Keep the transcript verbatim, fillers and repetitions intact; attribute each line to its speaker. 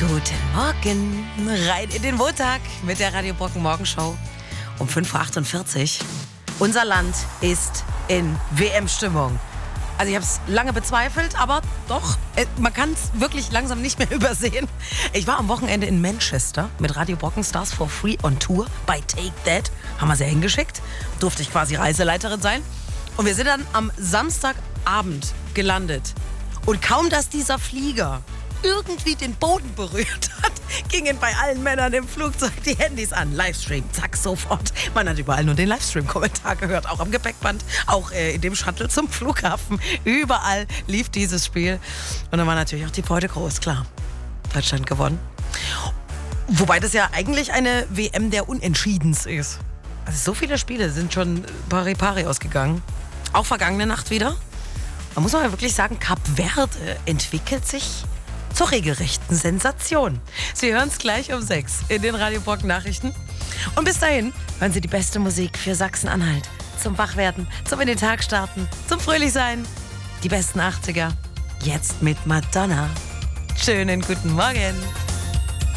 Speaker 1: Guten Morgen, rein in den Montag mit der Radio Brocken Morgenshow um fünf Uhr achtundvierzig. Unser Land ist in W M-Stimmung. Also ich habe es lange bezweifelt, aber doch, man kann es wirklich langsam nicht mehr übersehen. Ich war am Wochenende in Manchester mit Radio Brocken Stars for Free on Tour bei Take That. Haben wir sie hingeschickt, durfte ich quasi Reiseleiterin sein. Und wir sind dann am Samstagabend gelandet. Und kaum, dass dieser Flieger irgendwie den Boden berührt hat, gingen bei allen Männern im Flugzeug die Handys an. Livestream, zack, sofort. Man hat überall nur den Livestream-Kommentar gehört, auch am Gepäckband, auch äh, in dem Shuttle zum Flughafen. Überall lief dieses Spiel. Und dann war natürlich auch die Freude groß, klar. Deutschland gewonnen. Wobei das ja eigentlich eine W M der Unentschiedens ist. Also so viele Spiele sind schon pari-pari ausgegangen. Auch vergangene Nacht wieder. Da muss man ja wirklich sagen, Kap Verde entwickelt sich zur regelrechten Sensation. Sie hören es gleich um sechs in den Radio Brocken Nachrichten. Und bis dahin hören Sie die beste Musik für Sachsen-Anhalt. Zum Wachwerden, zum in den Tag starten, zum Fröhlichsein. Die besten achtziger. Jetzt mit Madonna. Schönen guten Morgen.